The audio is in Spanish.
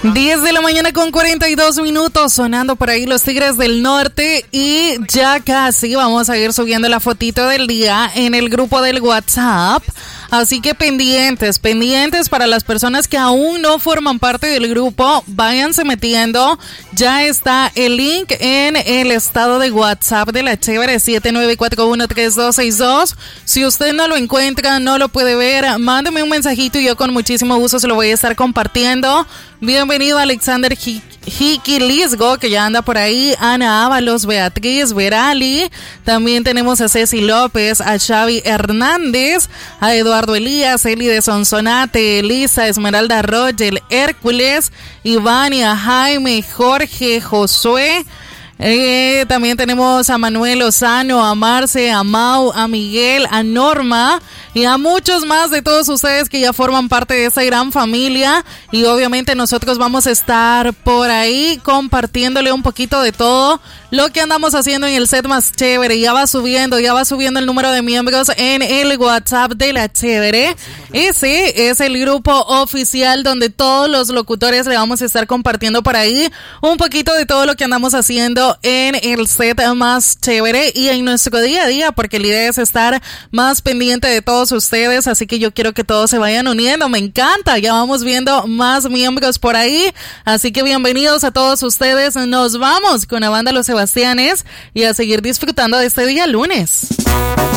10 de la mañana con 42 minutos, sonando por ahí los Tigres del Norte y ya casi vamos a ir subiendo la fotito del día en el grupo del WhatsApp. Así que pendientes para las personas que aún no forman parte del grupo, váyanse metiendo. Ya está el link en el estado de WhatsApp de la Chévere 79413262. Si usted no lo encuentra, no lo puede ver, mándeme un mensajito y yo con muchísimo gusto se lo voy a estar compartiendo. Bienvenido Alexander Jiquilisgo, que ya anda por ahí, Ana Ábalos, Beatriz Verali, también tenemos a Ceci López, a Xavi Hernández, a Eduardo Elías, Eli de Sonsonate, Elisa, Esmeralda Rogel, Hércules, Ivania, Jaime, Jorge, Josué. También tenemos a Manuel Lozano, a Marce, a Mau, a Miguel, a Norma y a muchos más de todos ustedes que ya forman parte de esa gran familia. Y obviamente nosotros vamos a estar por ahí compartiéndole un poquito de todo lo que andamos haciendo en el set más chévere. Ya va subiendo el número de miembros en el WhatsApp de la Chévere. Ese es el grupo oficial donde todos los locutores le vamos a estar compartiendo por ahí un poquito de todo lo que andamos haciendo en el set más chévere y en nuestro día a día, porque la idea es estar más pendiente de todos ustedes, así que yo quiero que todos se vayan uniendo. Me encanta, ya vamos viendo más miembros por ahí, así que bienvenidos a todos ustedes. Nos vamos con la banda Los Sebastianes y a seguir disfrutando de este día lunes.